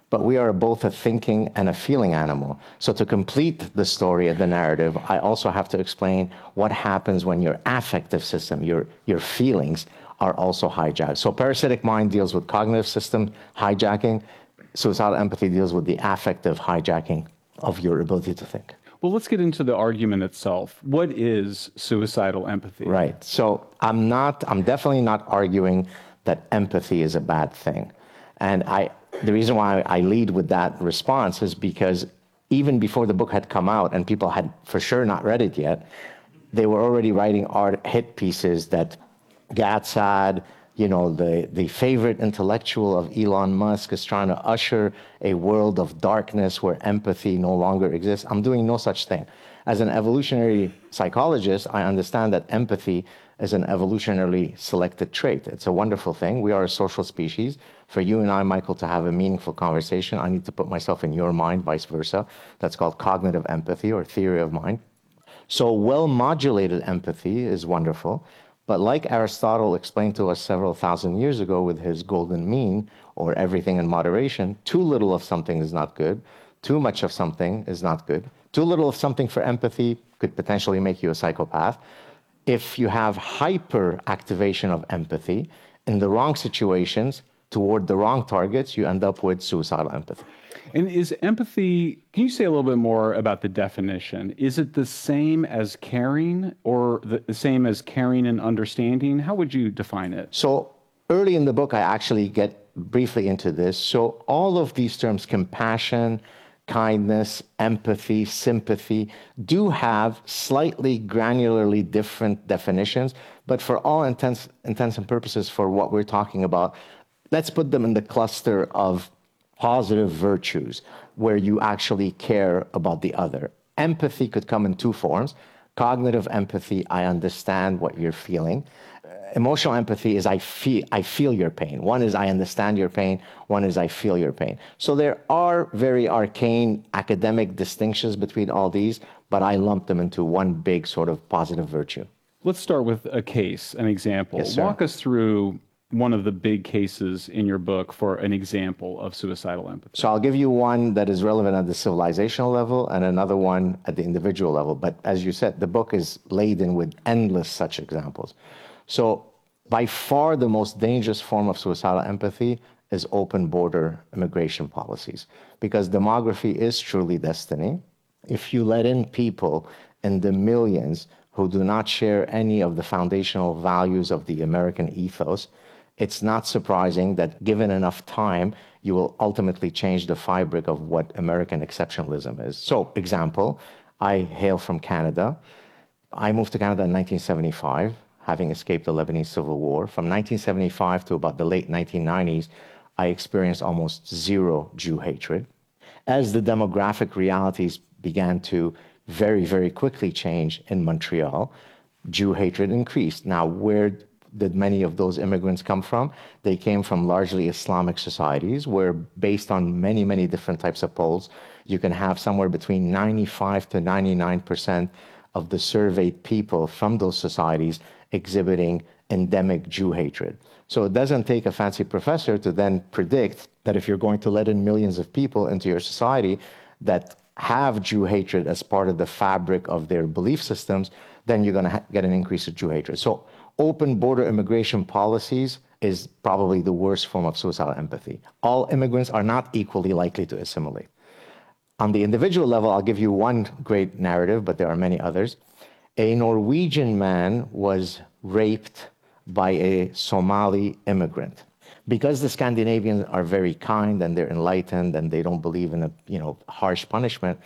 but we are both a thinking and a feeling animal. So to complete the story and the narrative, I also have to explain what happens when your affective system, your feelings, are also hijacked. So parasitic mind deals with cognitive system hijacking. Suicidal empathy deals with the affective hijacking of your ability to think. Well, let's get into the argument itself. What is suicidal empathy? Right. So I'm definitely not arguing that empathy is a bad thing. And the reason why I lead with that response is because even before the book had come out and people had for sure not read it yet, they were already writing hit pieces that Gad Saad, the favorite intellectual of Elon Musk, is trying to usher a world of darkness where empathy no longer exists. I'm doing no such thing. As an evolutionary psychologist, I understand that empathy is an evolutionarily selected trait. It's a wonderful thing. We are a social species. For you and I, Michael, to have a meaningful conversation, I need to put myself in your mind, vice versa. That's called cognitive empathy or theory of mind. So well-modulated empathy is wonderful. But like Aristotle explained to us several thousand years ago with his golden mean, or everything in moderation, too little of something is not good, too much of something is not good. Too little of something for empathy could potentially make you a psychopath. If you have hyperactivation of empathy in the wrong situations, toward the wrong targets, you end up with suicidal empathy. And is empathy, can you say a little bit more about the definition? Is it the same as caring or the same as caring and understanding? How would you define it? So early in the book, I actually get briefly into this. So all of these terms, compassion, kindness, empathy, sympathy, do have slightly granularly different definitions, but for all intents and purposes for what we're talking about, let's put them in the cluster of positive virtues where you actually care about the other. Empathy could come in two forms. Cognitive empathy, I understand what you're feeling. Emotional empathy is I feel your pain. One is I understand your pain. One is I feel your pain. So there are very arcane academic distinctions between all these, but I lump them into one big sort of positive virtue. Let's start with a case, an example. Yes, sir. Walk us through one of the big cases in your book for an example of suicidal empathy. So I'll give you one that is relevant at the civilizational level and another one at the individual level. But as you said, the book is laden with endless such examples. So by far the most dangerous form of suicidal empathy is open border immigration policies, because demography is truly destiny. If you let in people in the millions who do not share any of the foundational values of the American ethos, it's not surprising that given enough time, you will ultimately change the fabric of what American exceptionalism is. So, example, I hail from Canada. I moved to Canada in 1975, having escaped the Lebanese Civil War. From 1975 to about the late 1990s, I experienced almost zero Jew hatred. As the demographic realities began to very, very quickly change in Montreal, Jew hatred increased. Now, where did many of those immigrants come from? They came from largely Islamic societies where, based on many, many different types of polls, you can have somewhere between 95 to 99% of the surveyed people from those societies exhibiting endemic Jew hatred. So it doesn't take a fancy professor to then predict that if you're going to let in millions of people into your society that have Jew hatred as part of the fabric of their belief systems, then you're going to get an increase of Jew hatred. So open border immigration policies is probably the worst form of suicidal empathy. All immigrants are not equally likely to assimilate. On the individual level, I'll give you one great narrative, but there are many others. A Norwegian man was raped by a Somali immigrant. Because the Scandinavians are very kind and they're enlightened and they don't believe in harsh punishment,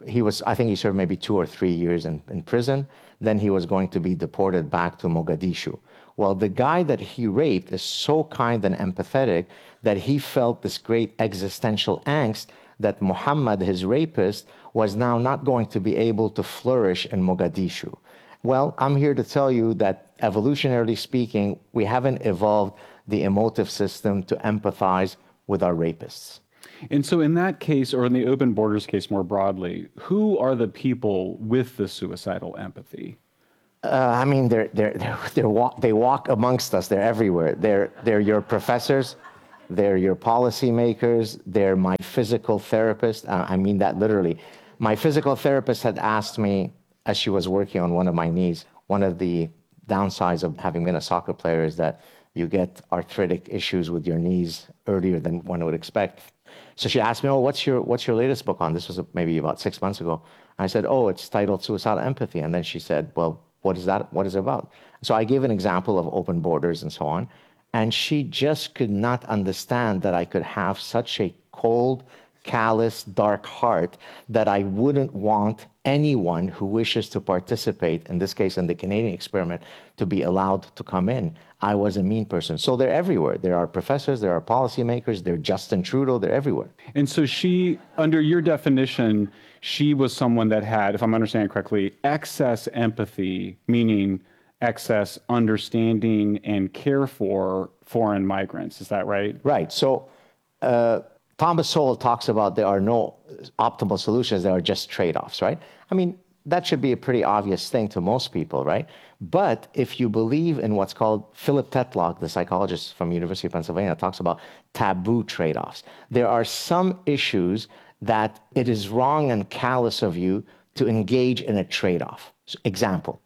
I think he served maybe 2 or 3 years in prison. Then he was going to be deported back to Mogadishu. Well, the guy that he raped is so kind and empathetic that he felt this great existential angst that Muhammad, his rapist, was now not going to be able to flourish in Mogadishu. Well, I'm here to tell you that evolutionarily speaking, we haven't evolved the emotive system to empathize with our rapists. And so in that case, or in the open borders case more broadly, who are the people with the suicidal empathy? I mean, they walk amongst us. They're everywhere. They're your professors. they're your policymakers, they're my physical therapist. I mean that literally. My physical therapist had asked me, as she was working on one of my knees, one of the downsides of having been a soccer player is that you get arthritic issues with your knees earlier than one would expect. So she asked me, "Oh, what's your latest book on?" This was maybe about 6 months ago. I said, "Oh, it's titled Suicidal Empathy." And then she said, "Well, what is that? What is it about?" So I gave an example of open borders and so on. And she just could not understand that I could have such a cold, callous, dark heart that I wouldn't want anyone who wishes to participate, in this case in the Canadian experiment, to be allowed to come in. I was a mean person. So they're everywhere. There are professors, there are policymakers, they're Justin Trudeau, they're everywhere. And so she, under your definition, she was someone that had, if I'm understanding correctly, excess empathy, meaning excess understanding and care for foreign migrants. Is that right? Right. So Thomas Sowell talks about there are no optimal solutions, there are just trade-offs, right? I mean, that should be a pretty obvious thing to most people, right? But if you believe in what's called, Philip Tetlock, the psychologist from University of Pennsylvania, talks about taboo trade-offs. There are some issues that it is wrong and callous of you to engage in a trade-off. So, example,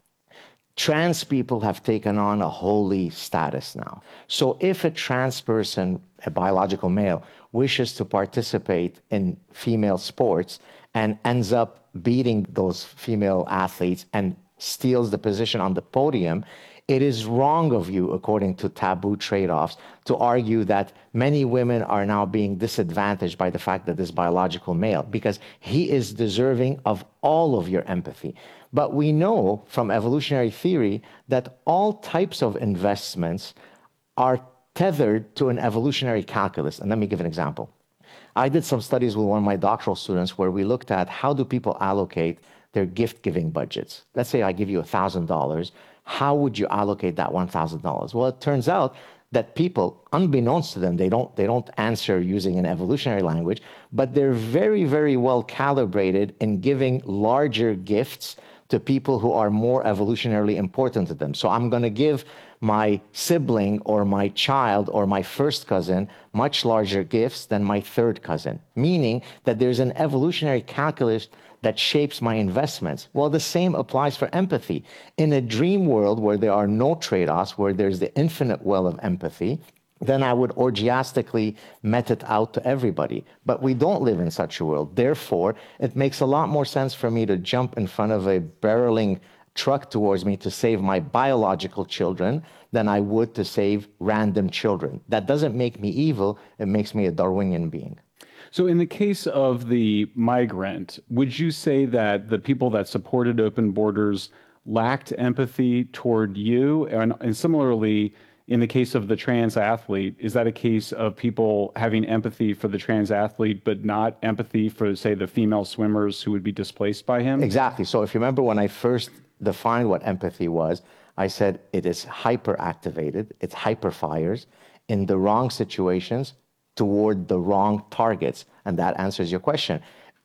trans people have taken on a holy status now. So if a trans person, a biological male, wishes to participate in female sports and ends up beating those female athletes and steals the position on the podium, it is wrong of you, according to taboo trade-offs, to argue that many women are now being disadvantaged by the fact that this biological male, because he is deserving of all of your empathy. But we know from evolutionary theory that all types of investments are tethered to an evolutionary calculus. And let me give an example. I did some studies with one of my doctoral students where we looked at how do people allocate their gift-giving budgets. Let's say I give you $1,000. How would you allocate that $1,000? Well, it turns out that people, unbeknownst to them, they don't answer using an evolutionary language, but they're very, very well calibrated in giving larger gifts to people who are more evolutionarily important to them. So I'm going to give my sibling or my child or my first cousin much larger gifts than my third cousin, meaning that there's an evolutionary calculus that shapes my investments. Well, the same applies for empathy. In a dream world where there are no trade-offs, where there's the infinite well of empathy, then I would orgiastically met it out to everybody. But we don't live in such a world. Therefore, it makes a lot more sense for me to jump in front of a barreling truck towards me to save my biological children than I would to save random children. That doesn't make me evil, it makes me a Darwinian being. So in the case of the migrant, would you say that the people that supported open borders lacked empathy toward you? And similarly, in the case of the trans athlete, is that a case of people having empathy for the trans athlete, but not empathy for, say, the female swimmers who would be displaced by him? Exactly. So if you remember when I first defined what empathy was, I said it is hyperactivated, it hyperfires in the wrong situations toward the wrong targets. And that answers your question.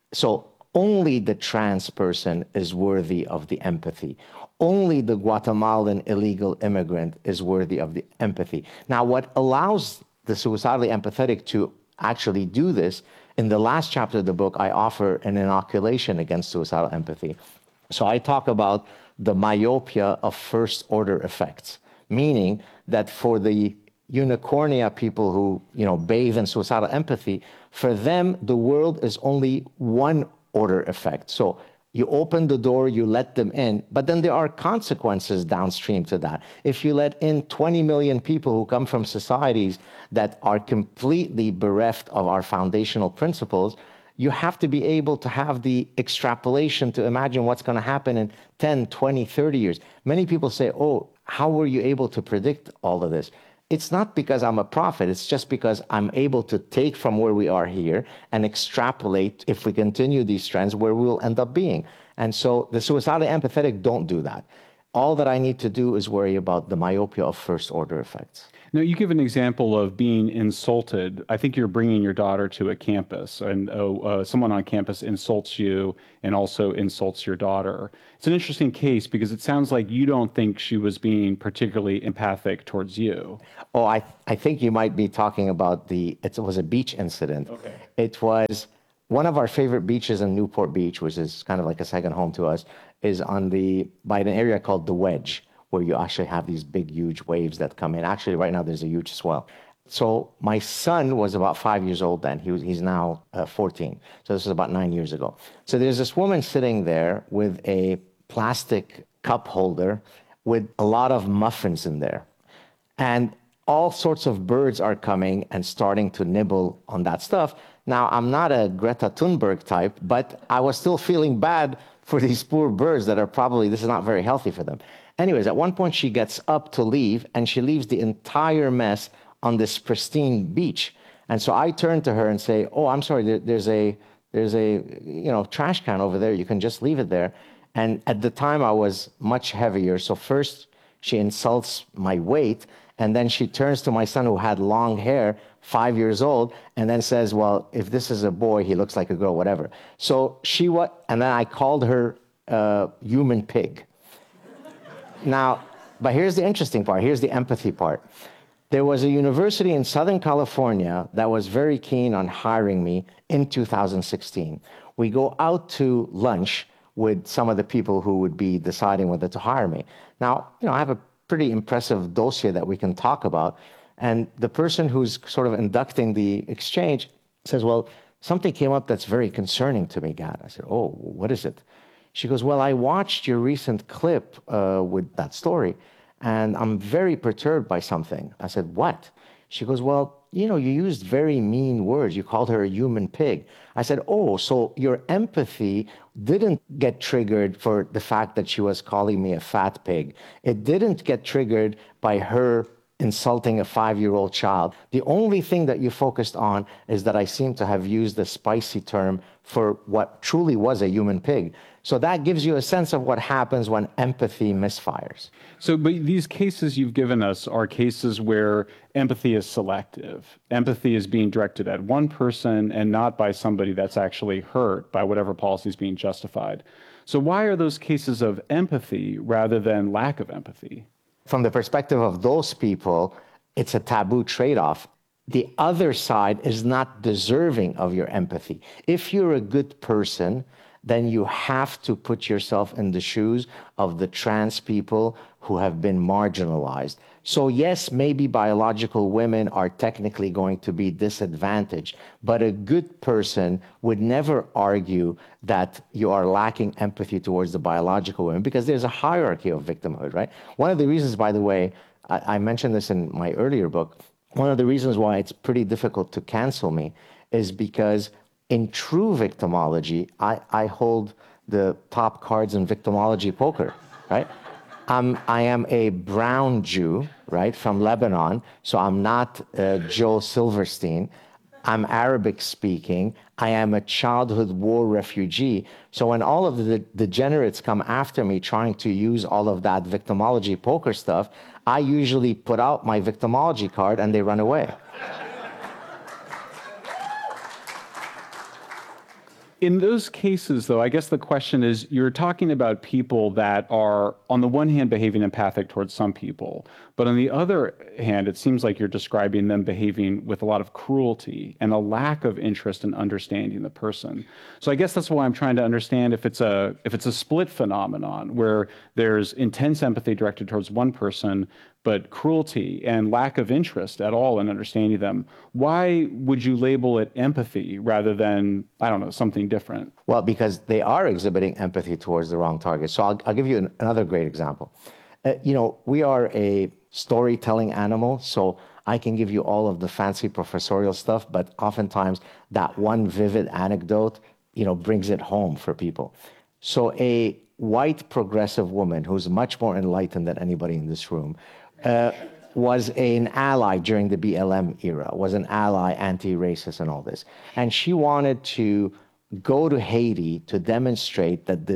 So only the trans person is worthy of the empathy. Only the Guatemalan illegal immigrant is worthy of the empathy. Now, what allows the suicidally empathetic to actually do this, in the last chapter of the book, I offer an inoculation against suicidal empathy. So I talk about the myopia of first order effects, meaning that for the unicornia people who, bathe in suicidal empathy, for them, the world is only one order effect. So you open the door, you let them in, but then there are consequences downstream to that. If you let in 20 million people who come from societies that are completely bereft of our foundational principles, you have to be able to have the extrapolation to imagine what's going to happen in 10, 20, 30 years. Many people say, oh, how were you able to predict all of this? It's not because I'm a prophet, it's just because I'm able to take from where we are here and extrapolate, if we continue these trends, where we'll end up being. And so the suicidally empathetic don't do that. all that I need to do is worry about the myopia of first order effects. Now, you give an example of being insulted. I think you're bringing your daughter to a campus, and someone on campus insults you and also insults your daughter. It's an interesting case because it sounds like you don't think she was being particularly empathic towards you. Oh, I think you might be talking about it was a beach incident. Okay. It was one of our favorite beaches in Newport Beach, which is kind of like a second home to us, is by an area called the Wedge, where you actually have these big, huge waves that come in. Actually, right now there's a huge swell. So my son was about 5 years old then. He's now 14. So this is about 9 years ago. So there's this woman sitting there with a plastic cup holder with a lot of muffins in there. And all sorts of birds are coming and starting to nibble on that stuff. Now, I'm not a Greta Thunberg type, but I was still feeling bad for these poor birds that are probably, this is not very healthy for them. Anyways, at one point she gets up to leave, and she leaves the entire mess on this pristine beach. And so I turn to her and say, "Oh, I'm sorry, there's a trash can over there. You can just leave it there." And at the time I was much heavier. So first she insults my weight, and then she turns to my son, who had long hair, 5 years old, and then says, "Well, if this is a boy, he looks like a girl, whatever." So and then I called her human pig. Now, but here's the interesting part. Here's the empathy part. There was a university in Southern California that was very keen on hiring me in 2016. We go out to lunch with some of the people who would be deciding whether to hire me. Now, I have a pretty impressive dossier that we can talk about. And the person who's sort of inducting the exchange says, "Well, something came up that's very concerning to me, Gad." I said, "Oh, what is it?" She goes, "Well, I watched your recent clip with that story, and I'm very perturbed by something." I said, "What?" She goes, "Well, you used very mean words. You called her a human pig." I said, "Oh, so your empathy didn't get triggered for the fact that she was calling me a fat pig. It didn't get triggered by her insulting a 5-year-old child. The only thing that you focused on is that I seem to have used a spicy term for what truly was a human pig." So that gives you a sense of what happens when empathy misfires. So, but these cases you've given us are cases where empathy is selective. Empathy is being directed at one person and not by somebody that's actually hurt by whatever policy is being justified. So why are those cases of empathy rather than lack of empathy? From the perspective of those people, it's a taboo trade-off. The other side is not deserving of your empathy. If you're a good person, then you have to put yourself in the shoes of the trans people who have been marginalized. So yes, maybe biological women are technically going to be disadvantaged, but a good person would never argue that you are lacking empathy towards the biological women, because there's a hierarchy of victimhood, right? One of the reasons, by the way, I mentioned this in my earlier book, one of the reasons why it's pretty difficult to cancel me is because in true victimology, I hold the top cards in victimology poker, right? I am a brown Jew, right, from Lebanon, so I'm not Joe Silverstein. I'm Arabic speaking. I am a childhood war refugee. So when all of the degenerates come after me trying to use all of that victimology poker stuff, I usually put out my victimology card and they run away. In those cases, though, I guess the question is, you're talking about people that are, on the one hand, behaving empathic towards some people, but on the other hand, it seems like you're describing them behaving with a lot of cruelty and a lack of interest in understanding the person. So I guess that's why I'm trying to understand if it's a split phenomenon where there's intense empathy directed towards one person, but cruelty and lack of interest at all in understanding them. Why would you label it empathy rather than, I don't know, something different? Well, because they are exhibiting empathy towards the wrong target. So I'll give you another great example. We are a storytelling animal, so I can give you all of the fancy professorial stuff, but oftentimes that one vivid anecdote, brings it home for people. So a white progressive woman who's much more enlightened than anybody in this room was an ally during the BLM era, was an ally, anti-racist and all this. And she wanted to go to Haiti to demonstrate that this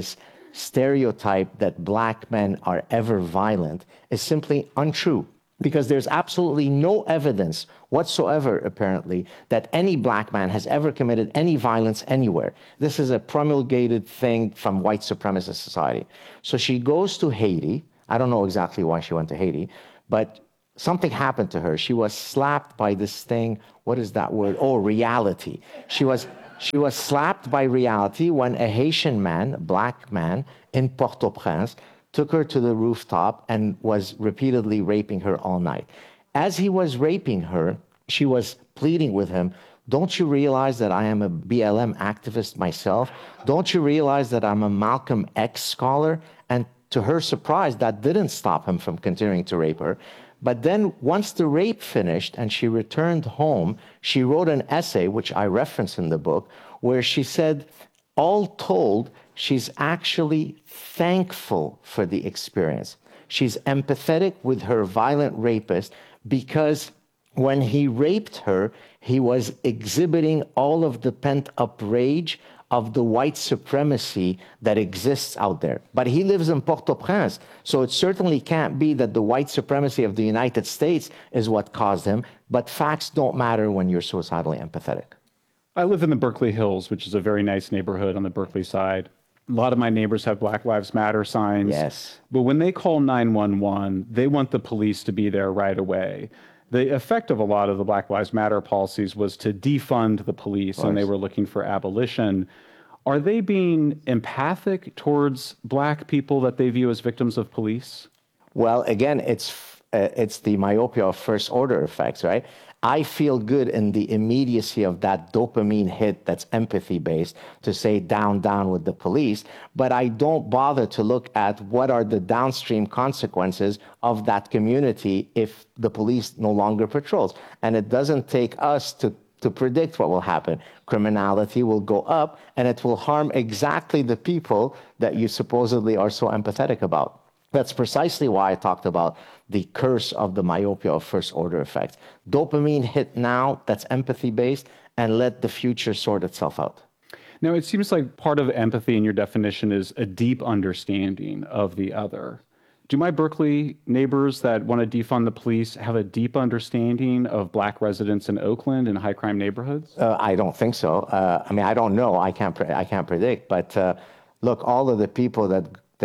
stereotype that black men are ever violent is simply untrue. Because there's absolutely no evidence whatsoever, apparently, that any black man has ever committed any violence anywhere. This is a promulgated thing from white supremacist society. So she goes to Haiti. I don't know exactly why she went to Haiti, but something happened to her. She was slapped by this thing. What is that word? Oh, reality. She was slapped by reality when a Haitian man, a black man, in Port-au-Prince, took her to the rooftop and was repeatedly raping her all night. As he was raping her, she was pleading with him, don't you realize that I am a BLM activist myself? Don't you realize that I'm a Malcolm X scholar? And to her surprise, that didn't stop him from continuing to rape her. But then once the rape finished and she returned home, she wrote an essay, which I reference in the book, where she said, all told, she's actually thankful for the experience. She's empathetic with her violent rapist because when he raped her, he was exhibiting all of the pent-up rage of the white supremacy that exists out there. But he lives in Port-au-Prince, so it certainly can't be that the white supremacy of the United States is what caused him, but facts don't matter when you're suicidally empathetic. I live in the Berkeley Hills, which is a very nice neighborhood on the Berkeley side. A lot of my neighbors have Black Lives Matter signs. Yes. But when they call 911, they want the police to be there right away. The effect of a lot of the Black Lives Matter policies was to defund the police, and they were looking for abolition. Are they being empathic towards black people that they view as victims of police? Well, again, it's the myopia of first order effects, right? I feel good in the immediacy of that dopamine hit that's empathy based to say down with the police, but I don't bother to look at what are the downstream consequences of that community if the police no longer patrols. And it doesn't take us to predict what will happen. Criminality will go up and it will harm exactly the people that you supposedly are so empathetic about. That's precisely why I talked about the curse of the myopia of first order effect. Dopamine hit now, that's empathy based, and let the future sort itself out. Now, it seems like part of empathy in your definition is a deep understanding of the other. Do my Berkeley neighbors that want to defund the police have a deep understanding of black residents in Oakland and high crime neighborhoods? I don't think so. I mean, I don't know. I can't predict. But look, all of the people that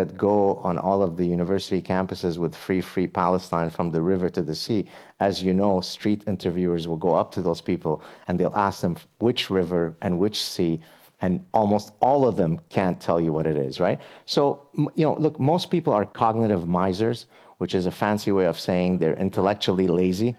go on all of the university campuses with free Palestine from the river to the sea, as you know, street interviewers will go up to those people and they'll ask them which river and which sea, and almost all of them can't tell you what it is, right? So, look, most people are cognitive misers, which is a fancy way of saying they're intellectually lazy.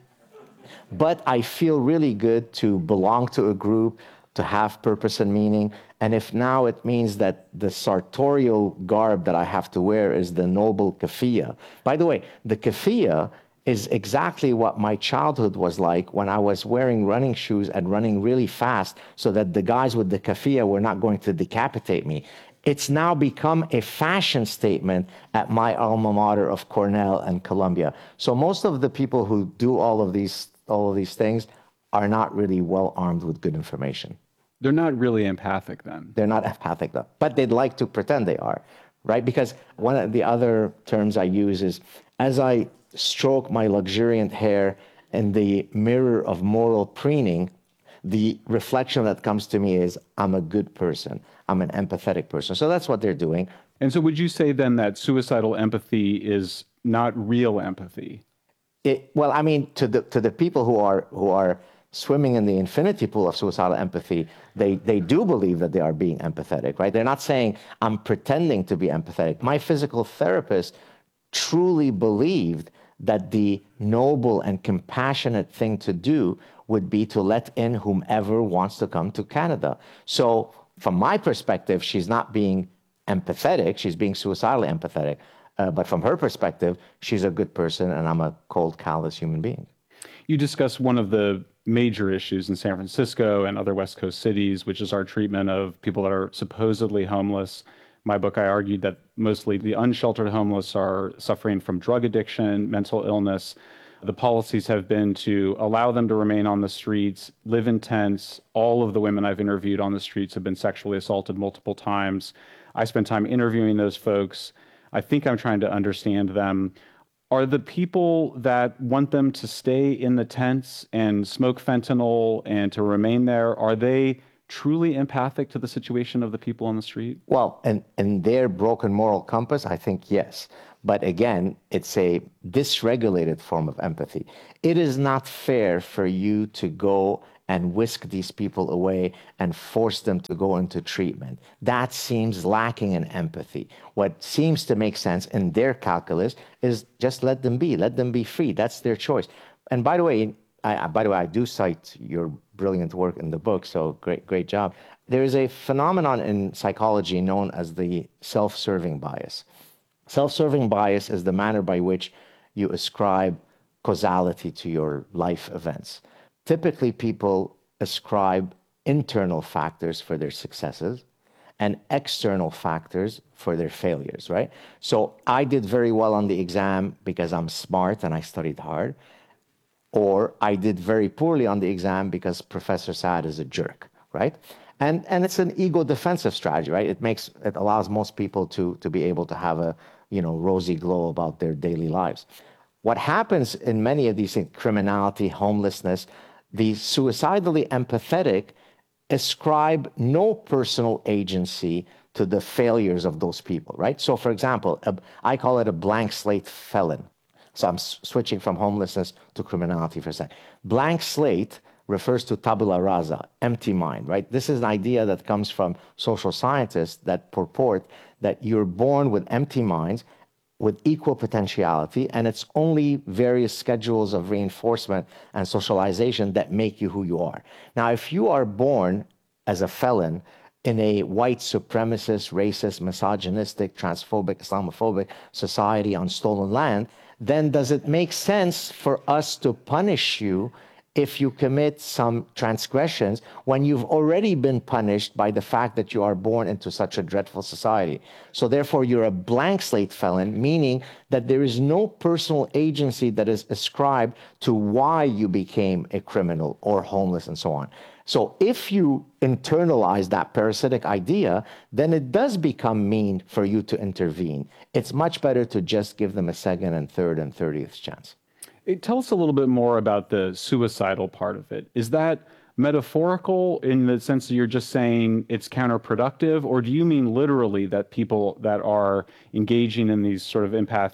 But I feel really good to belong to a group, to have purpose and meaning. And if now it means that the sartorial garb that I have to wear is the noble keffiyeh. By the way, the keffiyeh is exactly what my childhood was like when I was wearing running shoes and running really fast so that the guys with the keffiyeh were not going to decapitate me. It's now become a fashion statement at my alma mater of Cornell and Columbia. So most of the people who do all of these things are not really well armed with good information. They're not really empathic then. They're not empathic though, but they'd like to pretend they are, right? Because one of the other terms I use is, as I stroke my luxuriant hair in the mirror of moral preening, the reflection that comes to me is, I'm a good person. I'm an empathetic person. So that's what they're doing. And so would you say then that suicidal empathy is not real empathy? Well, I mean, to the people who are swimming in the infinity pool of suicidal empathy, they do believe that they are being empathetic, right? They're not saying, I'm pretending to be empathetic. My physical therapist truly believed that the noble and compassionate thing to do would be to let in whomever wants to come to Canada. So from my perspective, she's not being empathetic, she's being suicidally empathetic. But from her perspective, she's a good person and I'm a cold, callous human being. You discuss one of the major issues in San Francisco and other West Coast cities, which is our treatment of people that are supposedly homeless. In my book, I argued that mostly the unsheltered homeless are suffering from drug addiction, mental illness. The policies have been to allow them to remain on the streets, live in tents. All of the women I've interviewed on the streets have been sexually assaulted multiple times. I spend time interviewing those folks. I think I'm trying to understand them. Are the people that want them to stay in the tents and smoke fentanyl and to remain there, are they truly empathic to the situation of the people on the street? Well, and their broken moral compass, I think yes. But again, it's a dysregulated form of empathy. It is not fair for you to go and whisk these people away and force them to go into treatment. That seems lacking in empathy. What seems to make sense in their calculus is just let them be free. That's their choice. And by the way, I do cite your brilliant work in the book, so great job. There is a phenomenon in psychology known as the self-serving bias. Self-serving bias is the manner by which you ascribe causality to your life events. Typically, people ascribe internal factors for their successes and external factors for their failures, right? So I did very well on the exam because I'm smart and I studied hard, or I did very poorly on the exam because Professor Saad is a jerk, right? And it's an ego defensive strategy, right? It allows most people to be able to have a rosy glow about their daily lives. What happens in many of these things, criminality, homelessness, the suicidally empathetic ascribe no personal agency to the failures of those people, right? So for example, I call it a blank slate felon. So I'm switching from homelessness to criminality for a second. Blank slate refers to tabula rasa, empty mind, right? This is an idea that comes from social scientists that purport that you're born with empty minds with equal potentiality, and it's only various schedules of reinforcement and socialization that make you who you are. Now, if you are born as a felon in a white supremacist, racist, misogynistic, transphobic, Islamophobic society on stolen land, then does it make sense for us to punish you if you commit some transgressions when you've already been punished by the fact that you are born into such a dreadful society? So therefore, you're a blank slate felon, meaning that there is no personal agency that is ascribed to why you became a criminal or homeless and so on. So if you internalize that parasitic idea, then it does become mean for you to intervene. It's much better to just give them a second and third and 30th chance. Tell us a little bit more about the suicidal part of it. Is that metaphorical in the sense that you're just saying it's counterproductive, or do you mean literally that people that are engaging in these sort of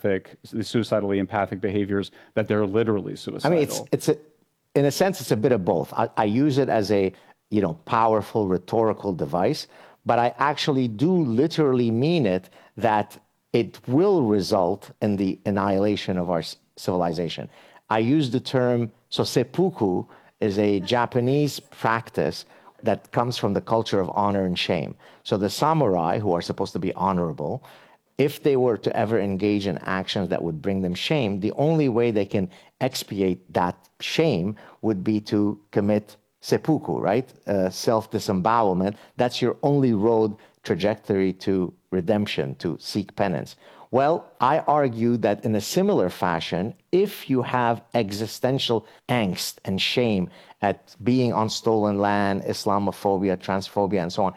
suicidally empathic behaviors, that they're literally suicidal? I mean, in a sense, it's a bit of both. I use it as a powerful rhetorical device, but I actually do literally mean it, that it will result in the annihilation of our civilization. I use the term, so seppuku is a Japanese practice that comes from the culture of honor and shame. So the samurai, who are supposed to be honorable, if they were to ever engage in actions that would bring them shame, the only way they can expiate that shame would be to commit seppuku, right? Self-disembowelment. That's your only road trajectory to redemption, to seek penance. Well, I argue that in a similar fashion, if you have existential angst and shame at being on stolen land, Islamophobia, transphobia, and so on,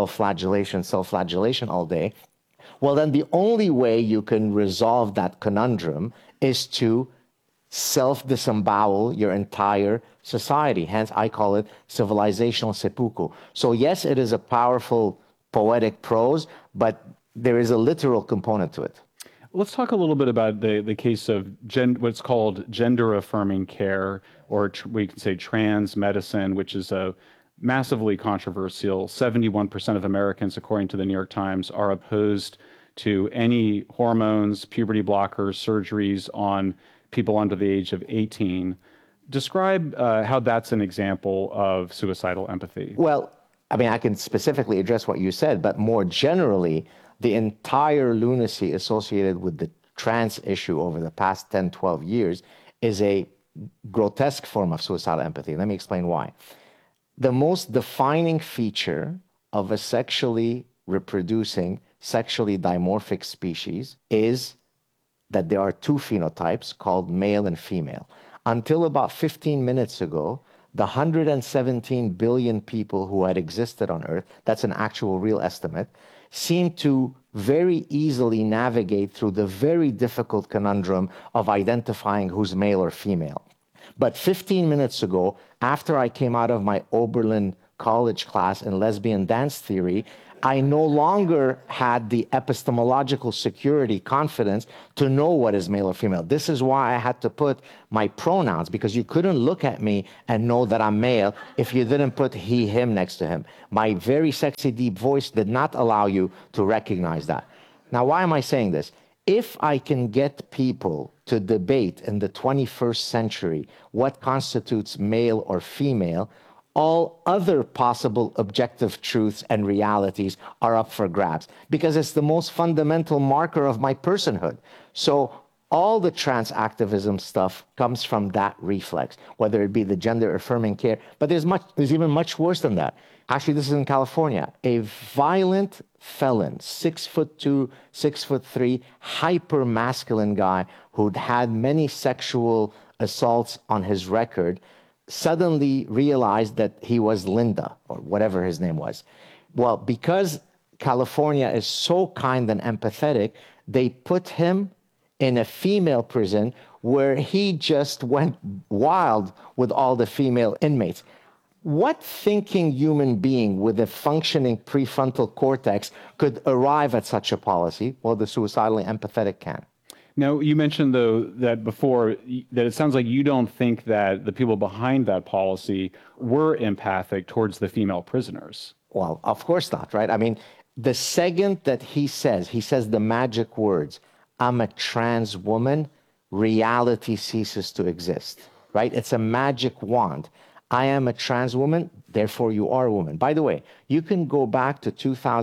self-flagellation all day, well, then the only way you can resolve that conundrum is to self-disembowel your entire society. Hence, I call it civilizational seppuku. So yes, it is a powerful poetic prose, but there is a literal component to it. Let's talk a little bit about the case of what's called gender-affirming care, or we can say trans medicine, which is a massively controversial. 71% of Americans, according to the New York Times, are opposed to any hormones, puberty blockers, surgeries on people under the age of 18. Describe how that's an example of suicidal empathy. Well, I mean, I can specifically address what you said, but more generally, the entire lunacy associated with the trans issue over the past 10, 12 years is a grotesque form of suicidal empathy. Let me explain why. The most defining feature of a sexually reproducing, sexually dimorphic species is that there are two phenotypes called male and female. Until about 15 minutes ago, the 117 billion people who had existed on Earth, that's an actual real estimate, seemed to very easily navigate through the very difficult conundrum of identifying who's male or female. But 15 minutes ago, after I came out of my Oberlin college class in lesbian dance theory, I no longer had the epistemological security, confidence to know what is male or female. This is why I had to put my pronouns, because you couldn't look at me and know that I'm male if you didn't put he, him next to him. My very sexy, deep voice did not allow you to recognize that. Now, why am I saying this? If I can get people to debate in the 21st century what constitutes male or female, all other possible objective truths and realities are up for grabs, because it's the most fundamental marker of my personhood. So all the trans activism stuff comes from that reflex, whether it be the gender affirming care, but there's even much worse than that. Actually, this is in California. A violent felon, 6'2", 6'3", hyper masculine guy who'd had many sexual assaults on his record, suddenly realized that he was Linda, or whatever his name was. Well, because California is so kind and empathetic, they put him in a female prison where he just went wild with all the female inmates. What thinking human being with a functioning prefrontal cortex could arrive at such a policy? Well, the suicidally empathetic can. Now, you mentioned, though, that before, that it sounds like you don't think that the people behind that policy were empathic towards the female prisoners. Well, of course not, right? I mean, the second that he says the magic words, I'm a trans woman, reality ceases to exist, right? It's a magic wand. I am a trans woman, therefore you are a woman. By the way, you can go back to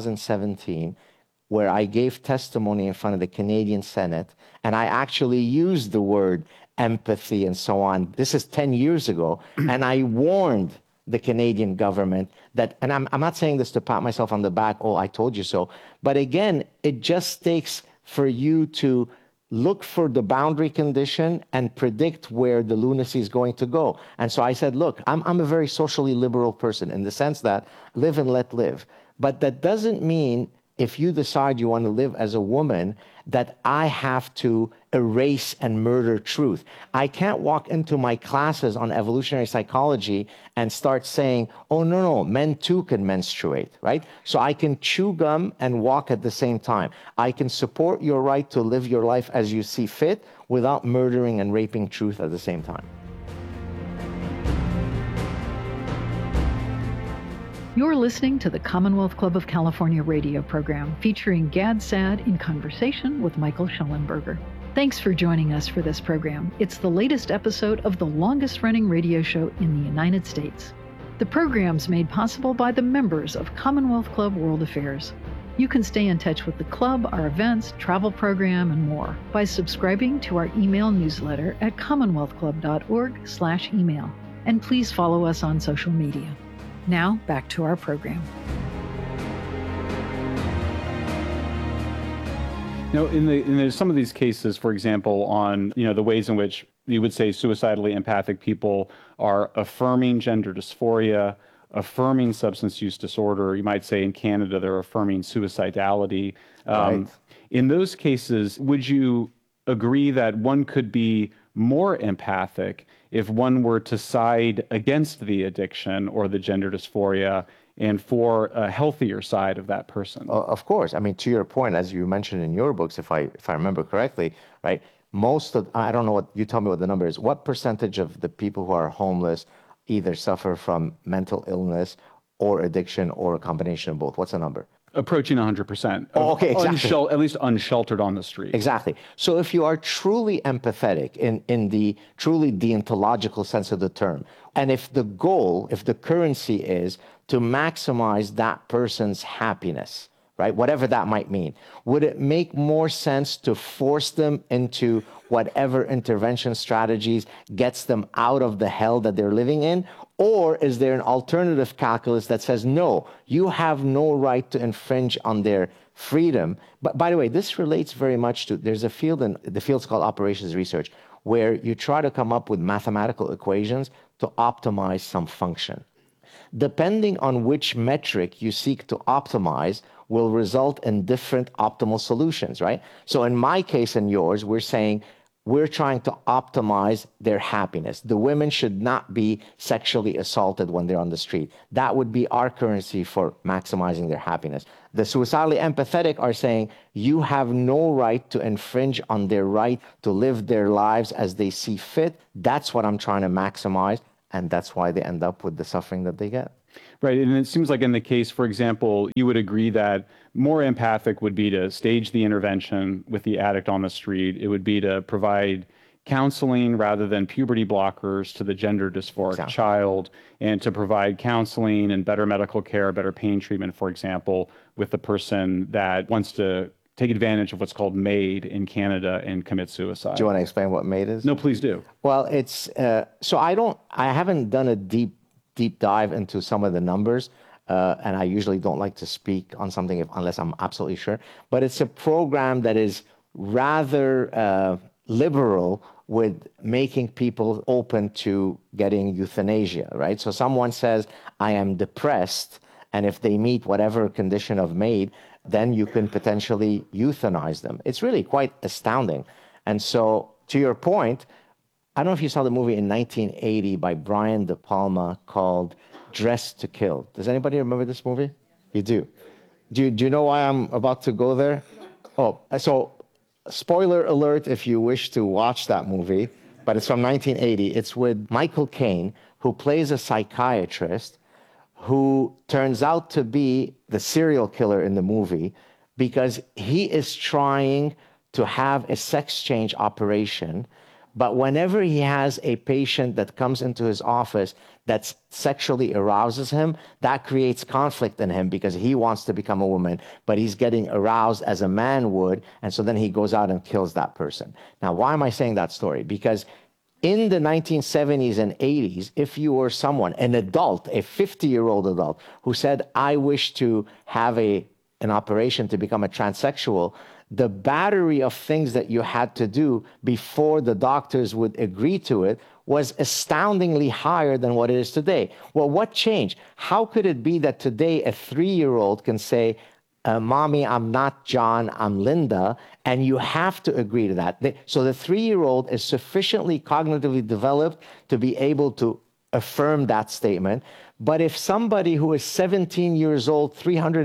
2017, where I gave testimony in front of the Canadian Senate, and I actually used the word empathy and so on. This is 10 years ago, and I warned the Canadian government that, and I'm not saying this to pat myself on the back, oh, I told you so, but again, it just takes for you to look for the boundary condition and predict where the lunacy is going to go. And so I said, look, I'm a very socially liberal person in the sense that live and let live. But that doesn't mean if you decide you want to live as a woman, that I have to erase and murder truth. I can't walk into my classes on evolutionary psychology and start saying, oh, no, men too can menstruate, right? So I can chew gum and walk at the same time. I can support your right to live your life as you see fit without murdering and raping truth at the same time. You're listening to the Commonwealth Club of California radio program featuring Gad Saad in conversation with Michael Shellenberger. Thanks for joining us for this program. It's the latest episode of the longest-running radio show in the United States. The program's made possible by the members of Commonwealth Club World Affairs. You can stay in touch with the club, our events, travel program, and more by subscribing to our email newsletter at commonwealthclub.org/email. And please follow us on social media. Now, back to our program. Now, in some of these cases, for example, on the ways in which you would say suicidally empathic people are affirming gender dysphoria, affirming substance use disorder. You might say in Canada they're affirming suicidality. Right. In those cases, would you agree that one could be more empathic if one were to side against the addiction or the gender dysphoria and for a healthier side of that person? Of course. I mean, to your point, as you mentioned in your books, if I remember correctly, right, most of, I don't know what, you tell me what the number is, what percentage of the people who are homeless either suffer from mental illness or addiction or a combination of both? What's the number? Approaching 100%. Oh, okay, exactly. At least unsheltered on the street. Exactly. So if you are truly empathetic in the truly deontological sense of the term, and if the goal, if the currency is to maximize that person's happiness, right? Whatever that might mean. Would it make more sense to force them into whatever intervention strategies gets them out of the hell that they're living in? Or is there an alternative calculus that says, no, you have no right to infringe on their freedom? But by the way, this relates very much to, there's a field, in the field's called operations research, where you try to come up with mathematical equations to optimize some function. Depending on which metric you seek to optimize will result in different optimal solutions, right? So in my case and yours, we're saying we're trying to optimize their happiness. The women should not be sexually assaulted when they're on the street. That would be our currency for maximizing their happiness. The suicidally empathetic are saying you have no right to infringe on their right to live their lives as they see fit. That's what I'm trying to maximize. And that's why they end up with the suffering that they get. Right. And it seems like in the case, for example, you would agree that more empathic would be to stage the intervention with the addict on the street. It would be to provide counseling rather than puberty blockers to the gender dysphoric child, and to provide counseling and better medical care, better pain treatment, for example, with the person that wants to take advantage of what's called MAID in Canada and commit suicide. Do you want to explain what MAID is? No, please do. Well, it's so I haven't done a deep dive into some of the numbers, and I usually don't like to speak on something unless I'm absolutely sure. But it's a program that is rather liberal with making people open to getting euthanasia, right? So someone says, I am depressed, and if they meet whatever condition of MAID, then you can potentially euthanize them. It's really quite astounding. And so, to your point, I don't know if you saw the movie in 1980 by Brian De Palma called Dressed to Kill. Does anybody remember this movie? You do. Do you know why I'm about to go there? Oh, so spoiler alert if you wish to watch that movie, but it's from 1980. It's with Michael Caine, who plays a psychiatrist who turns out to be the serial killer in the movie because he is trying to have a sex change operation. But whenever he has a patient that comes into his office that sexually arouses him, that creates conflict in him because he wants to become a woman, but he's getting aroused as a man would. And so then he goes out and kills that person. Now, why am I saying that story? Because in the 1970s and 80s, if you were someone, an adult, a 50-year-old adult, who said, I wish to have an operation to become a transsexual, the battery of things that you had to do before the doctors would agree to it was astoundingly higher than what it is today. Well, what changed? How could it be that today a 3-year-old can say, Mommy, I'm not John, I'm Linda, and you have to agree to that. So the 3-year-old is sufficiently cognitively developed to be able to affirm that statement. But if somebody who is 17 years old,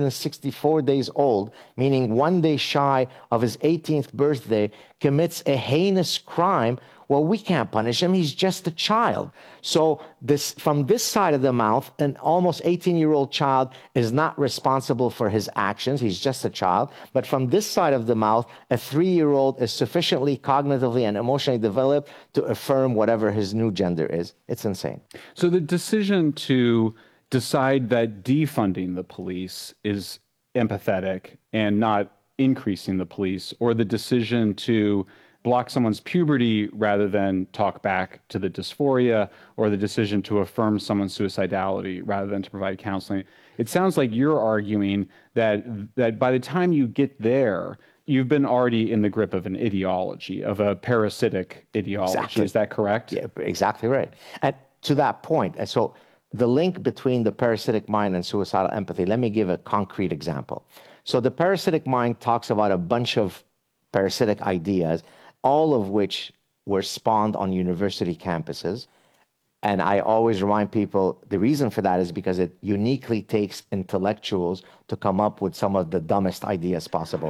364 days old, meaning 1 day shy of his 18th birthday, commits a heinous crime, well, we can't punish him. He's just a child. So from this side of the mouth, an almost 18-year-old child is not responsible for his actions. He's just a child. But from this side of the mouth, a 3-year-old is sufficiently cognitively and emotionally developed to affirm whatever his new gender is. It's insane. So the decision to decide that defunding the police is empathetic and not increasing the police, or the decision to block someone's puberty rather than talk back to the dysphoria, or the decision to affirm someone's suicidality rather than to provide counseling. It sounds like you're arguing that by the time you get there, you've been already in the grip of an ideology, of a parasitic ideology. Exactly. Is that correct? Yeah, exactly right. And to that point, and so the link between the parasitic mind and suicidal empathy, let me give a concrete example. So the parasitic mind talks about a bunch of parasitic ideas, all of which were spawned on university campuses. And I always remind people the reason for that is because it uniquely takes intellectuals to come up with some of the dumbest ideas possible.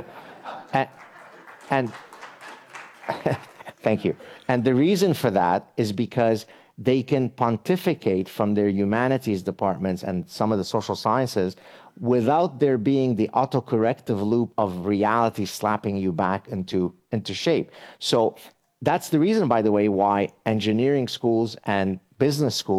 And thank you. And the reason for that is because they can pontificate from their humanities departments and some of the social sciences without there being the autocorrective loop of reality slapping you back into shape. So that's the reason, by the way, why engineering schools and business schools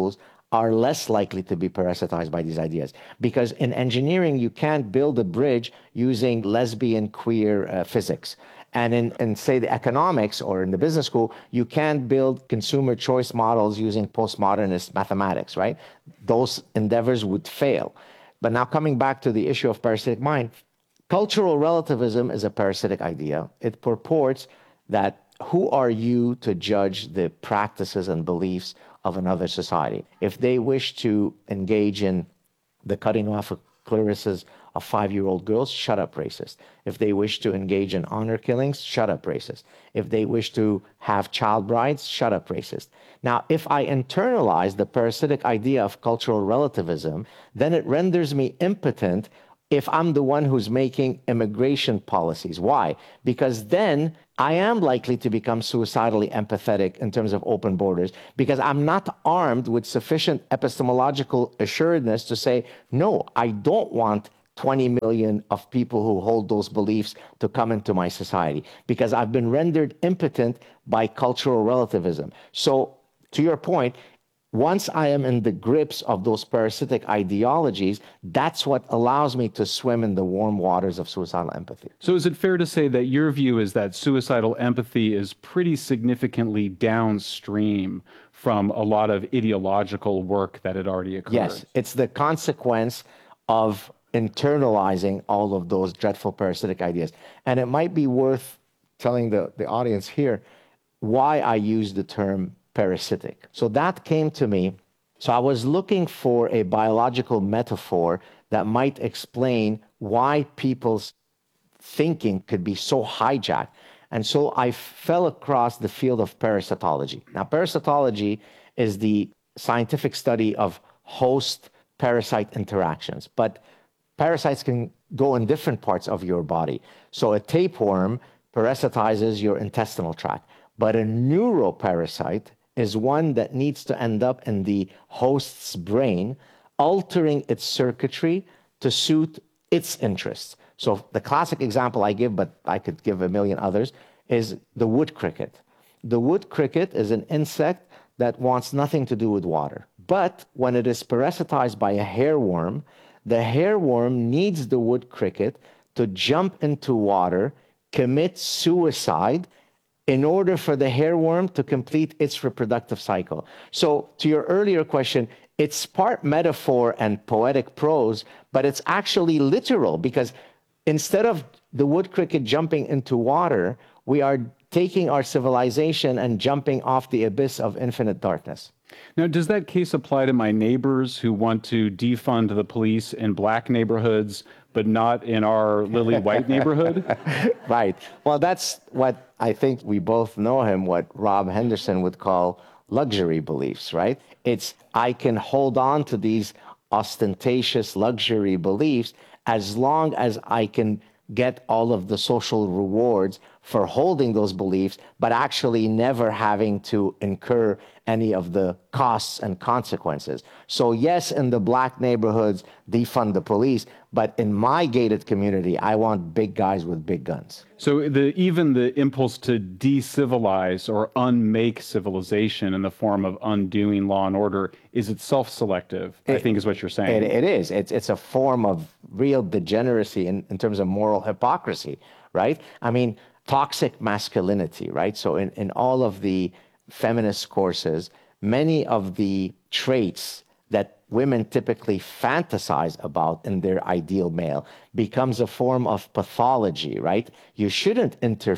are less likely to be parasitized by these ideas. Because in engineering, you can't build a bridge using lesbian, queer physics. And in, say, the economics or in the business school, you can't build consumer choice models using postmodernist mathematics, right? Those endeavors would fail. But now coming back to the issue of parasitic mind, cultural relativism is a parasitic idea. It purports that who are you to judge the practices and beliefs of another society? If they wish to engage in the cutting off of clitorises of 5-year-old girls, shut up, racist. If they wish to engage in honor killings, shut up, racist. If they wish to have child brides, shut up, racist. Now, if I internalize the parasitic idea of cultural relativism, then it renders me impotent if I'm the one who's making immigration policies. Why? Because then I am likely to become suicidally empathetic in terms of open borders, because I'm not armed with sufficient epistemological assuredness to say, no, I don't want 20 million of people who hold those beliefs to come into my society, because I've been rendered impotent by cultural relativism. So to your point, once I am in the grips of those parasitic ideologies, that's what allows me to swim in the warm waters of suicidal empathy. So is it fair to say that your view is that suicidal empathy is pretty significantly downstream from a lot of ideological work that had already occurred? Yes, it's the consequence of internalizing all of those dreadful parasitic ideas. And it might be worth telling the audience here why I use the term parasitic. So that came to me. So I was looking for a biological metaphor that might explain why people's thinking could be so hijacked. And so I fell across the field of parasitology. Now, parasitology is the scientific study of host-parasite interactions, but parasites can go in different parts of your body. So a tapeworm parasitizes your intestinal tract, but a neuroparasite is one that needs to end up in the host's brain, altering its circuitry to suit its interests. So the classic example I give, but I could give a million others, is the wood cricket. The wood cricket is an insect that wants nothing to do with water. But when it is parasitized by a hairworm, the hairworm needs the wood cricket to jump into water, commit suicide, in order for the hairworm to complete its reproductive cycle. So to your earlier question, it's part metaphor and poetic prose, but it's actually literal, because instead of the wood cricket jumping into water, we are taking our civilization and jumping off the abyss of infinite darkness. Now, does that case apply to my neighbors who want to defund the police in black neighborhoods, but not in our lily white neighborhood? Right. Well, that's what I think we both know him, what Rob Henderson would call luxury beliefs, right? It's, I can hold on to these ostentatious luxury beliefs as long as I can get all of the social rewards for holding those beliefs, but actually never having to incur any of the costs and consequences. So yes, in the black neighborhoods, defund the police, but in my gated community, I want big guys with big guns. So even the impulse to de-civilize or unmake civilization in the form of undoing law and order is itself selective, I think is what you're saying. It is. It's a form of real degeneracy in terms of moral hypocrisy, right? I mean, toxic masculinity, right? So in all of the feminist courses, many of the traits that women typically fantasize about in their ideal male becomes a form of pathology, right? You shouldn't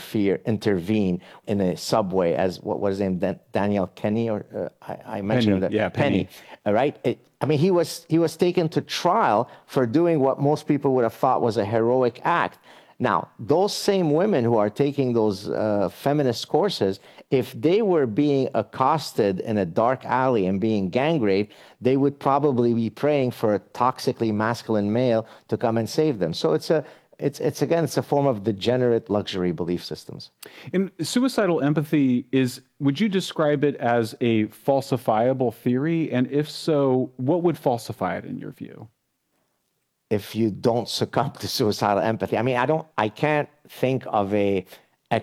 intervene in a subway, as what was his name, Daniel Penny, or I mentioned Penny, that. yeah, Penny. All right. I mean, he was taken to trial for doing what most people would have thought was a heroic act. Now, those same women who are taking those feminist courses, if they were being accosted in a dark alley and being gang raped, they would probably be praying for a toxically masculine male to come and save them. So it's a form of degenerate luxury belief systems. And suicidal empathy would you describe it as a falsifiable theory? And if so, what would falsify it in your view? If you don't succumb to suicidal empathy. I mean, I can't think of a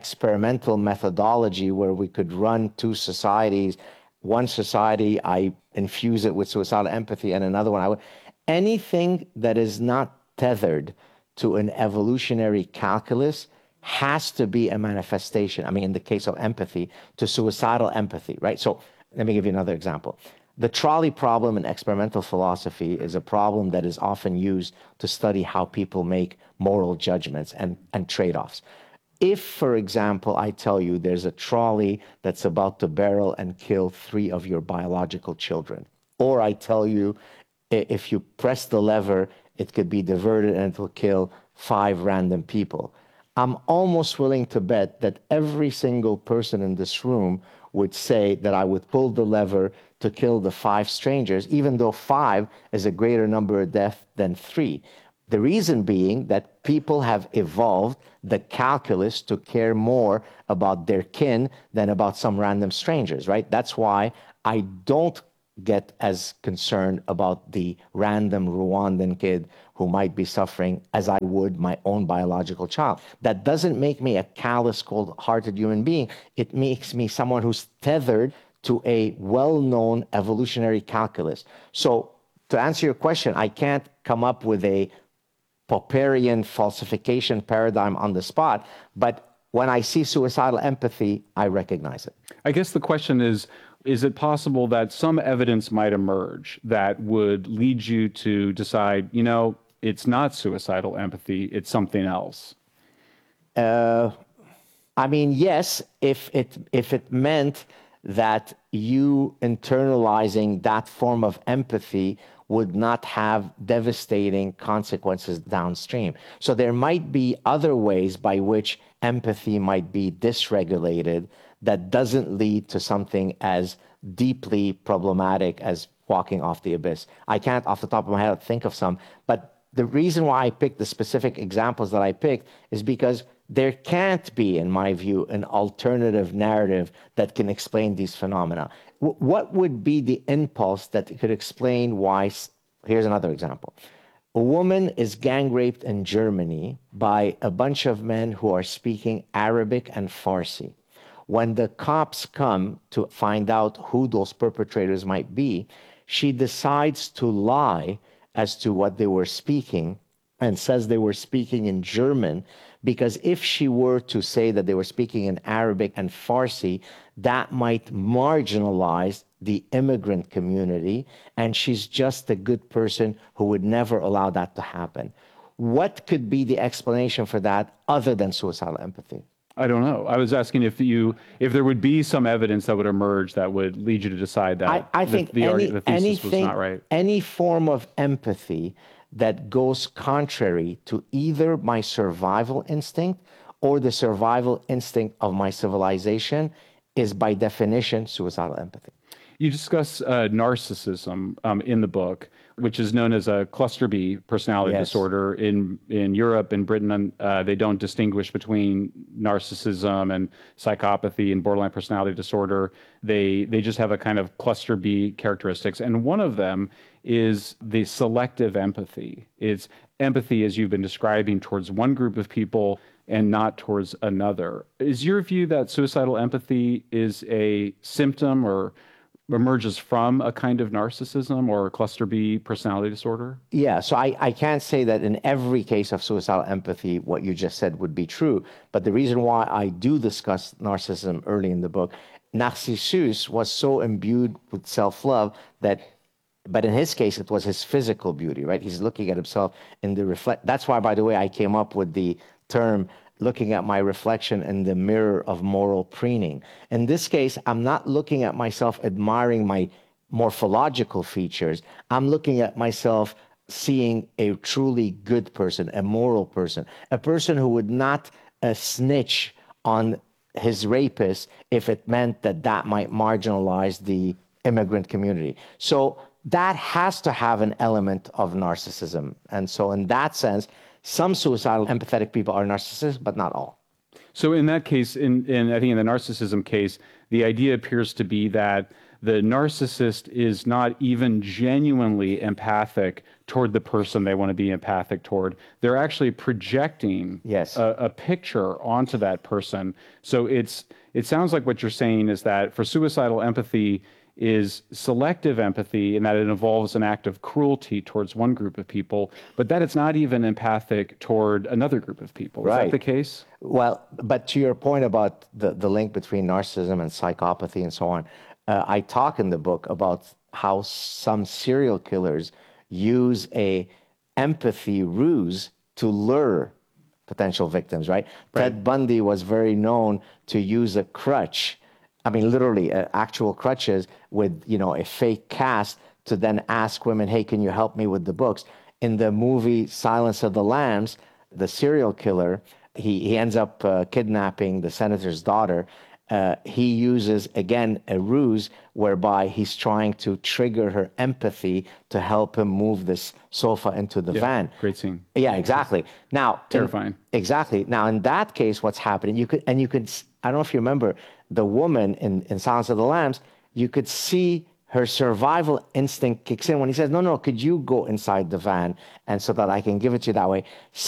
experimental methodology where we could run two societies. One society, I infuse it with suicidal empathy, and another one I would. Anything that is not tethered to an evolutionary calculus has to be a manifestation. I mean, in the case of empathy, to suicidal empathy, right? So let me give you another example. The trolley problem in experimental philosophy is a problem that is often used to study how people make moral judgments and trade-offs. If, for example, I tell you there's a trolley that's about to barrel and kill 3 of your biological children, or I tell you if you press the lever, it could be diverted and it will kill 5 random people, I'm almost willing to bet that every single person in this room would say that I would pull the lever to kill the 5 strangers, even though 5 is a greater number of deaths than 3. The reason being that people have evolved the calculus to care more about their kin than about some random strangers, right? That's why I don't get as concerned about the random Rwandan kid who might be suffering as I would my own biological child. That doesn't make me a callous, cold-hearted human being. It makes me someone who's tethered to a well-known evolutionary calculus. So to answer your question, I can't come up with a Popperian falsification paradigm on the spot, but when I see suicidal empathy, I recognize it. I guess the question is it possible that some evidence might emerge that would lead you to decide, you know, it's not suicidal empathy, it's something else? I mean, yes, if it meant that you internalizing that form of empathy would not have devastating consequences downstream. So there might be other ways by which empathy might be dysregulated that doesn't lead to something as deeply problematic as walking off the abyss. I can't off the top of my head think of some, but the reason why I picked the specific examples that I picked is because there can't be, in my view, an alternative narrative that can explain these phenomena. What would be the impulse that could explain why? Here's another example. A woman is gang raped in Germany by a bunch of men who are speaking Arabic and Farsi. When the cops come to find out who those perpetrators might be, she decides to lie as to what they were speaking and says they were speaking in German, because if she were to say that they were speaking in Arabic and Farsi, that might marginalize the immigrant community, and she's just a good person who would never allow that to happen. What could be the explanation for that other than suicidal empathy? I don't know. I was asking if there would be some evidence that would emerge that would lead you to decide that I think the thesis was not right. Any form of empathy that goes contrary to either my survival instinct or the survival instinct of my civilization is by definition suicidal empathy. You discuss narcissism in the book, which is known as a cluster B personality disorder. In Europe and Britain, they don't distinguish between narcissism and psychopathy and borderline personality disorder. They just have a kind of cluster B characteristics. And one of them is the selective empathy. It's empathy, as you've been describing, towards one group of people and not towards another. Is your view that suicidal empathy is a symptom or emerges from a kind of narcissism or cluster B personality disorder? Yeah, so I can't say that in every case of suicidal empathy, what you just said would be true. But the reason why I do discuss narcissism early in the book, Narcissus was so imbued with self-love but in his case, it was his physical beauty, right? He's looking at himself in the reflect. That's why, by the way, I came up with the term looking at my reflection in the mirror of moral preening. In this case, I'm not looking at myself admiring my morphological features. I'm looking at myself seeing a truly good person, a moral person, a person who would not snitch on his rapist if it meant that that might marginalize the immigrant community. So that has to have an element of narcissism. And so in that sense, some suicidal empathetic people are narcissists, but not all. So in that case, I think in the narcissism case, the idea appears to be that the narcissist is not even genuinely empathic toward the person they want to be empathic toward. They're actually projecting a picture onto that person. So it sounds like what you're saying is that for suicidal empathy, is selective empathy in that it involves an act of cruelty towards one group of people, but that it's not even empathic toward another group of people. Is that the case? Well, but to your point about the link between narcissism and psychopathy and so on, I talk in the book about how some serial killers use a empathy ruse to lure potential victims, right? Ted Bundy was very known to use a crutch. I mean, literally, actual crutches with, a fake cast to then ask women, hey, can you help me with the books? In the movie Silence of the Lambs, the serial killer, he ends up kidnapping the senator's daughter. He uses, again, a ruse whereby he's trying to trigger her empathy to help him move this sofa into the van. Great scene. Yeah, exactly. Now, terrifying. Exactly. Now, in that case, what's happening, you could, I don't know if you remember, the woman in Silence of the Lambs, you could see her survival instinct kicks in when he says, no, could you go inside the van and so that I can give it to you that way?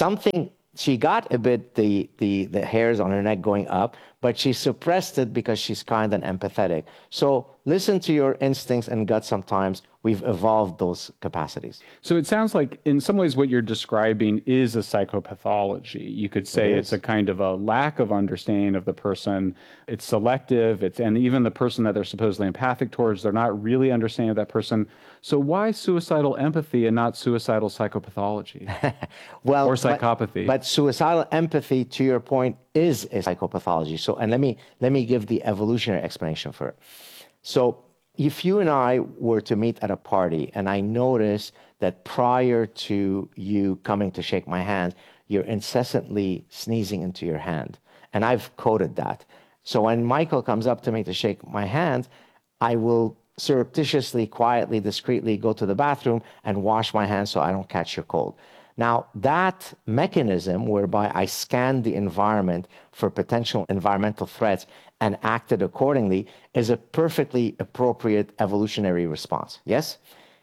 She got a bit the hairs on her neck going up, but she suppressed it because she's kind and empathetic. So listen to your instincts and gut sometimes. We've evolved those capacities. So it sounds like in some ways what you're describing is a psychopathology. You could say it's a kind of a lack of understanding of the person. It's selective, and even the person that they're supposedly empathic towards, they're not really understanding of that person. So why suicidal empathy and not suicidal psychopathology? Well, or psychopathy? But suicidal empathy, to your point, is a psychopathology. So, and let me give the evolutionary explanation for it. So, if you and I were to meet at a party and I notice that prior to you coming to shake my hand, you're incessantly sneezing into your hand, and I've coded that. So when Michael comes up to me to shake my hand, I will surreptitiously, quietly, discreetly go to the bathroom and wash my hands so I don't catch your cold. Now, that mechanism whereby I scanned the environment for potential environmental threats and acted accordingly is a perfectly appropriate evolutionary response. Yes?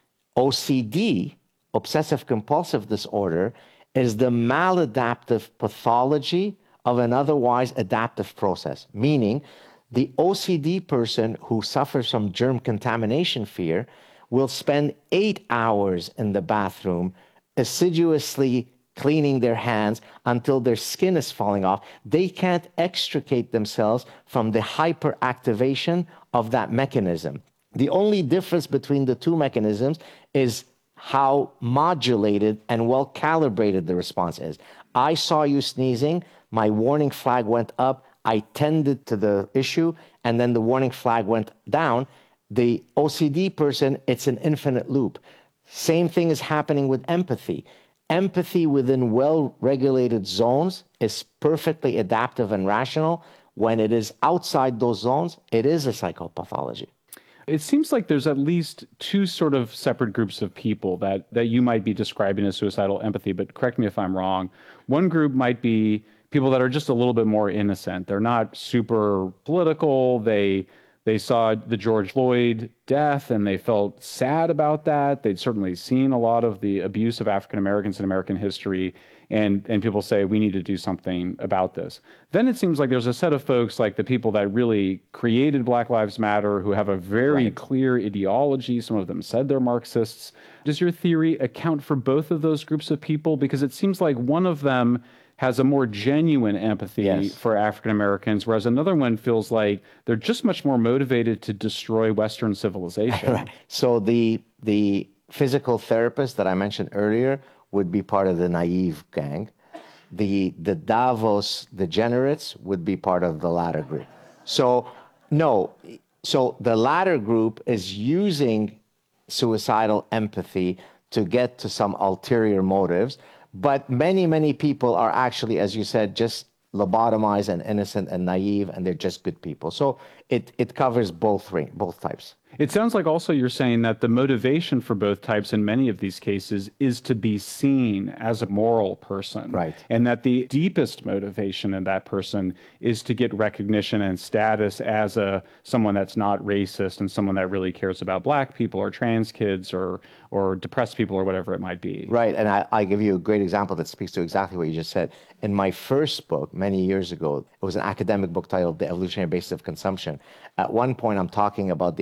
OCD, obsessive compulsive disorder, is the maladaptive pathology of an otherwise adaptive process, meaning the OCD person who suffers from germ contamination fear will spend 8 hours in the bathroom assiduously cleaning their hands until their skin is falling off. They can't extricate themselves from the hyperactivation of that mechanism. The only difference between the two mechanisms is how modulated and well calibrated the response is. I saw you sneezing, my warning flag went up, I tended to the issue, and then the warning flag went down. The OCD person, it's an infinite loop. Same thing is happening with empathy. Empathy within well-regulated zones is perfectly adaptive and rational. When it is outside those zones, it is a psychopathology. It seems like there's at least two sort of separate groups of people that you might be describing as suicidal empathy, but correct me if I'm wrong. One group might be people that are just a little bit more innocent. They're not super political. They saw the George Floyd death and they felt sad about that. They'd certainly seen a lot of the abuse of African Americans in American history, and people say we need to do something about this. Then it seems like there's a set of folks like the people that really created Black Lives Matter who have a very clear ideology. Some of them said they're Marxists. Does your theory account for both of those groups of people? Because it seems like one of them has a more genuine empathy for African Americans, whereas another one feels like they're just much more motivated to destroy Western civilization. Right. So the physical therapist that I mentioned earlier would be part of the naive gang. The Davos degenerates would be part of the latter group. So the latter group is using suicidal empathy to get to some ulterior motives. But many, many people are actually, as you said, just lobotomized and innocent and naive, and they're just good people. So it covers both types. It sounds like also you're saying that the motivation for both types in many of these cases is to be seen as a moral person. Right. And that the deepest motivation in that person is to get recognition and status as someone that's not racist and someone that really cares about Black people or trans kids or depressed people or whatever it might be. Right. And I give you a great example that speaks to exactly what you just said. In my first book, many years ago, it was an academic book titled The Evolutionary Basis of Consumption. At one point, I'm talking about the evolution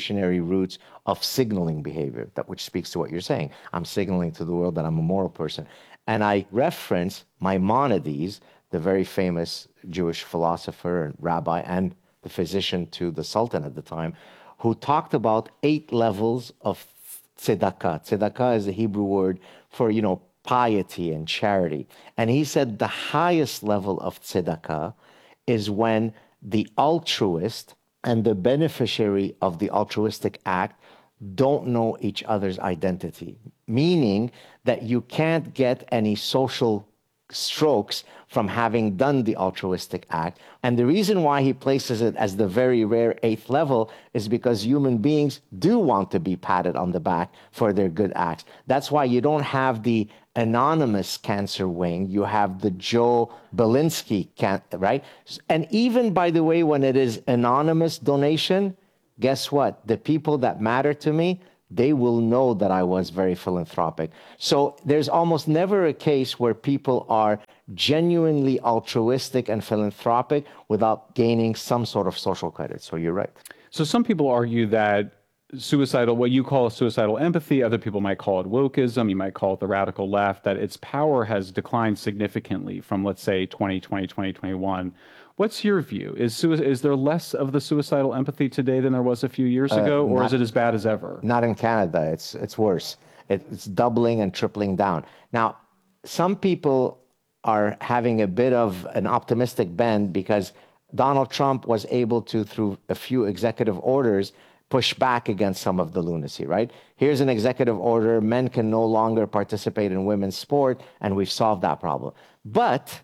evolutionary roots of signaling behavior, that which speaks to what you're saying. I'm signaling to the world that I'm a moral person. And I reference Maimonides, the very famous Jewish philosopher and rabbi and the physician to the Sultan at the time, who talked about 8 levels of tzedakah. Tzedakah is the Hebrew word for, piety and charity. And he said the highest level of tzedakah is when the altruist and the beneficiary of the altruistic act don't know each other's identity, meaning that you can't get any social strokes from having done the altruistic act. And the reason why he places it as the very rare 8th level is because human beings do want to be patted on the back for their good acts. That's why you don't have the anonymous cancer wing, you have the Joe Belinsky, right? And even, by the way, when it is anonymous donation, guess what? The people that matter to me, they will know that I was very philanthropic. So there's almost never a case where people are genuinely altruistic and philanthropic without gaining some sort of social credit. So you're right. So some people argue that what you call suicidal empathy, other people might call it wokeism, you might call it the radical left, that its power has declined significantly from, let's say, 2020, 2021. What's your view? Is there less of the suicidal empathy today than there was a few years ago, or is it as bad as ever? Not in Canada. It's worse. It's doubling and tripling down. Now, some people are having a bit of an optimistic bend because Donald Trump was able to, through a few executive orders, push back against some of the lunacy, right? Here's an executive order, men can no longer participate in women's sport, and we've solved that problem. But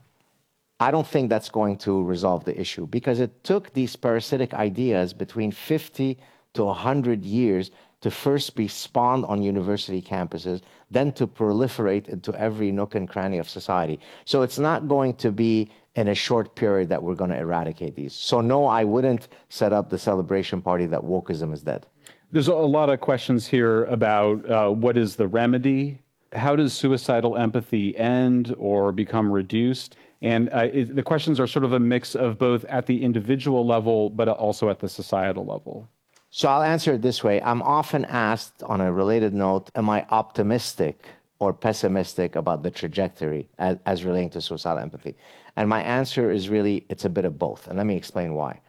I don't think that's going to resolve the issue because it took these parasitic ideas between 50 to 100 years to first be spawned on university campuses, then to proliferate into every nook and cranny of society. So it's not going to be in a short period that we're going to eradicate these. So no, I wouldn't set up the celebration party that wokeism is dead. There's a lot of questions here about what is the remedy? How does suicidal empathy end or become reduced? And the questions are sort of a mix of both at the individual level, but also at the societal level. So I'll answer it this way. I'm often asked on a related note, am I optimistic or pessimistic about the trajectory as relating to suicidal empathy? And my answer is really, it's a bit of both. And let me explain why.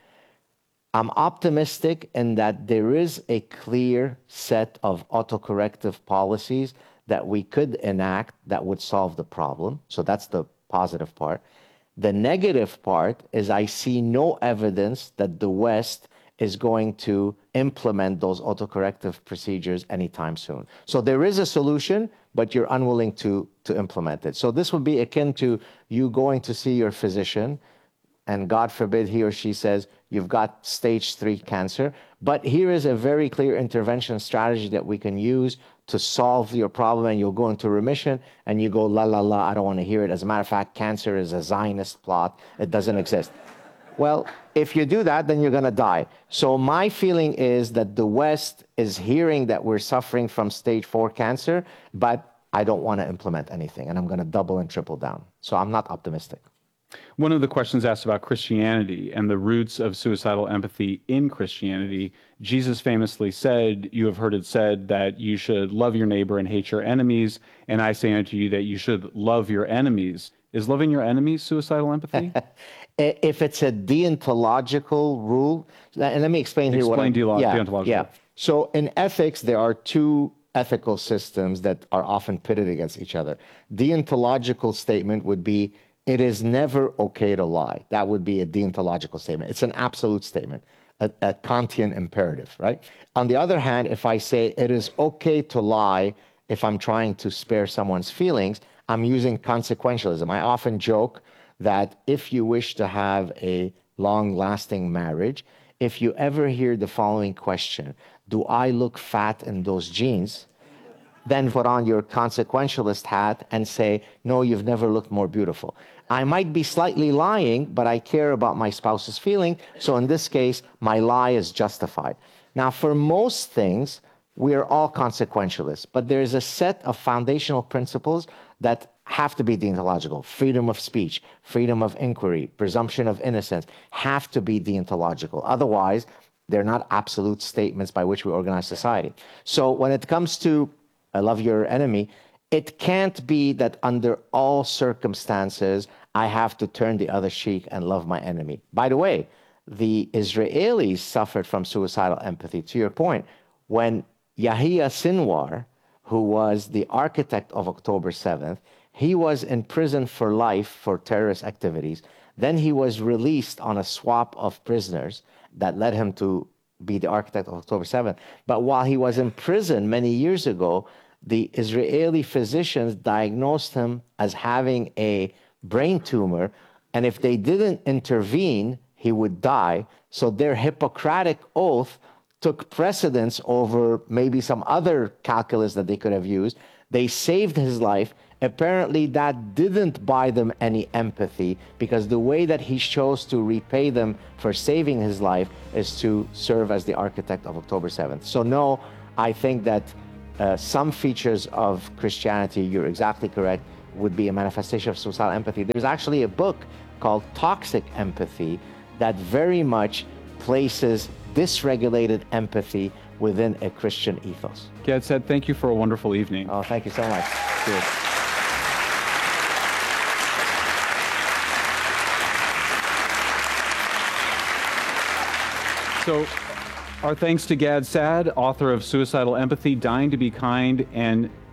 I'm optimistic in that there is a clear set of autocorrective policies that we could enact that would solve the problem. So that's the positive part. The negative part is I see no evidence that the West is going to implement those autocorrective procedures anytime soon. So there is a solution, but you're unwilling to implement it. So this would be akin to you going to see your physician, and God forbid he or she says, you've got stage 3 cancer, but here is a very clear intervention strategy that we can use to solve your problem, and you'll go into remission, and you go, la, la, la, I don't want to hear it. As a matter of fact, cancer is a Zionist plot. It doesn't exist. Well, if you do that, then you're going to die. So my feeling is that the West is hearing that we're suffering from stage 4 cancer, but I don't want to implement anything, and I'm going to double and triple down. So I'm not optimistic. One of the questions asked about Christianity and the roots of suicidal empathy in Christianity. Jesus famously said, you have heard it said that you should love your neighbor and hate your enemies, and I say unto you that you should love your enemies. Is loving your enemies suicidal empathy? If it's a deontological rule, and let me explain here deontological. Yeah. So in ethics, there are 2 ethical systems that are often pitted against each other. Deontological statement would be, it is never okay to lie. That would be a deontological statement. It's an absolute statement, a Kantian imperative, right? On the other hand, if I say it is okay to lie if I'm trying to spare someone's feelings, I'm using consequentialism. I often joke that if you wish to have a long-lasting marriage, if you ever hear the following question, do I look fat in those jeans? Then put on your consequentialist hat and say, no, you've never looked more beautiful. I might be slightly lying, but I care about my spouse's feeling. So in this case, my lie is justified. Now, for most things, we are all consequentialists, but there's a set of foundational principles that have to be deontological. Freedom of speech, freedom of inquiry, presumption of innocence have to be deontological. Otherwise, They're not absolute statements by which we organize society. So when it comes to love your enemy, it can't be that under all circumstances, I have to turn the other cheek and love my enemy. By the way, the Israelis suffered from suicidal empathy. To your point, when Yahya Sinwar, who was the architect of October 7th, he was in prison for life for terrorist activities. Then he was released on a swap of prisoners that led him to be the architect of October 7th. But while he was in prison many years ago, the Israeli physicians diagnosed him as having a brain tumor, and if they didn't intervene, he would die. So their Hippocratic oath took precedence over maybe some other calculus that they could have used. They saved his life. Apparently, that didn't buy them any empathy, because the way that he chose to repay them for saving his life is to serve as the architect of October 7th. So no, I think that some features of Christianity, you're exactly correct, would be a manifestation of suicidal empathy. There's actually a book called Toxic Empathy that very much places dysregulated empathy within a Christian ethos. Gad Saad, thank you for a wonderful evening. Oh, thank you so much. Cheers. So, our thanks to Gad Saad, author of Suicidal Empathy, Dying to Be Kind, and